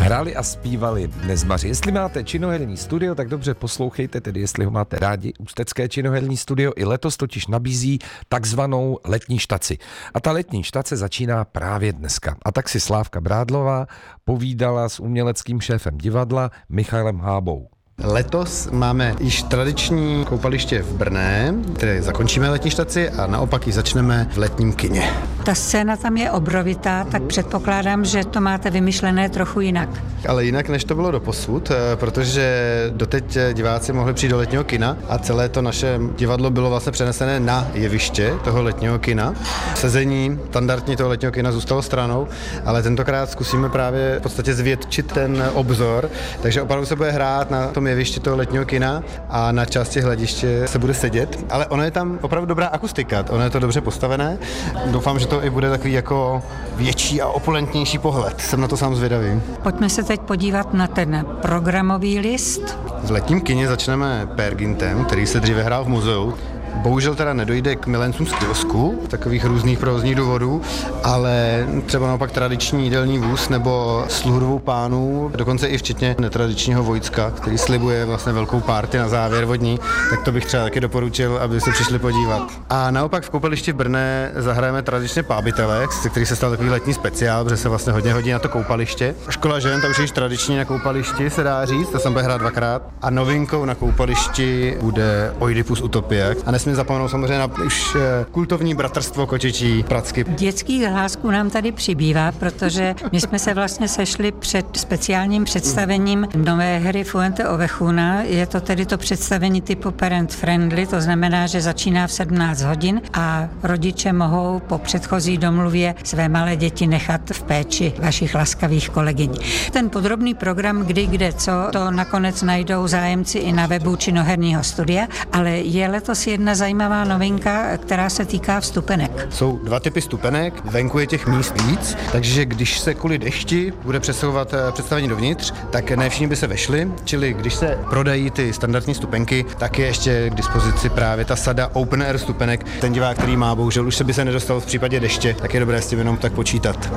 hráli a zpívali Nezmaři. Jestli máte činoherní studio, tak dobře poslouchejte, tedy jestli ho máte rádi. Ústecké činoherní studio i letos totiž nabízí takzvanou letní štaci. A ta letní štace začíná právě dneska. A tak si Slávka Brádlová povídala s uměleckým šéfem divadla Michalem Hábou. Letos máme již tradiční koupaliště v Brně, které zakončíme letní štaci a naopak ji začneme v letním kině. Ta scéna tam je obrovitá, tak předpokládám, že to máte vymyšlené trochu jinak. Ale jinak, než to bylo doposud, protože doteď diváci mohli přijít do letního kina a celé to naše divadlo bylo vlastně přenesené na jeviště toho letního kina. Sezení standardně toho letního kina zůstalo stranou, ale tentokrát zkusíme právě v podstatě zvětšit ten obzor, takže opravdu se bude hrát na tom jevišti toho letního kina a na části hlediště se bude sedět, ale ono je tam opravdu dobrá akustika, ono je to dobře postavené. Doufám, že to i bude takový jako větší a opulentnější pohled. Jsem na to sám zvědavý. Pojďme se teď podívat na ten programový list. V letním kině začneme Peer Gyntem, který se dříve hrál v muzeu. Bohužel teda nedojde k milencům z kiosku, takových různých provozních důvodů, ale třeba naopak tradiční jídelní vůz nebo sluhu dvou pánů, dokonce i včetně netradičního Vojcka, který slibuje vlastně velkou party na závěr vodní, tak to bych třeba taky doporučil, aby se přišli podívat. A naopak v koupališti v Brně zahrajeme tradičně Pábitelek, ze který se stal takový letní speciál, protože se vlastně hodně hodí na to koupaliště. Škola žen, ta už je již tradiční na koupališti, se dá říct, to jsem bude hrát dvakrát. A novinkou na koupališti bude Oidipus Utopie. A nesmím zapomenout samozřejmě na už kultovní bratrstvo kočičí Pracky. Dětských hlásků nám tady přibývá, protože my jsme se vlastně sešli před speciálním představením nové hry Fuente Ovejuna. Je to tedy to představení typu parent friendly, to znamená, že začíná v 17 hodin a rodiče mohou po předchozí domluvě své malé děti nechat v péči vašich laskavých kolegyň. Ten podrobný program kdy, kde, co, to nakonec najdou zájemci i na webu činoherního studia, ale je letos jedna zajímavá novinka, která se týká vstupenek. Jsou dva typy vstupenek, venku je těch míst víc, takže když se kvůli dešti bude přesouvat představení dovnitř, tak ne všichni by se vešli, čili když se prodají ty standardní vstupenky, tak je ještě k dispozici právě ta sada open air vstupenek. Ten divák, který má, bohužel už by se nedostal v případě deště, tak je dobré s tím jenom tak počítat.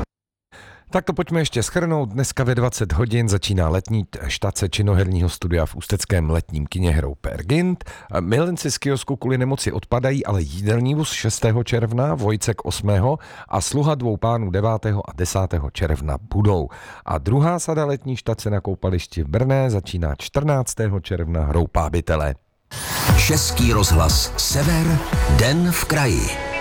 Tak to pojďme ještě shrnout. Dneska ve 20 hodin začíná letní štace činoherního studia v ústeckém letním kině hrou Peer Gynt. Milenci z kiosku kvůli nemoci odpadají, ale jídelní vůz 6. června, Vojcek 8. a sluha dvou pánů 9. a 10. června budou. A druhá sada letní štace na koupališti v Brně začíná 14. června hrou Pábitelé. Český rozhlas Sever, den v kraji.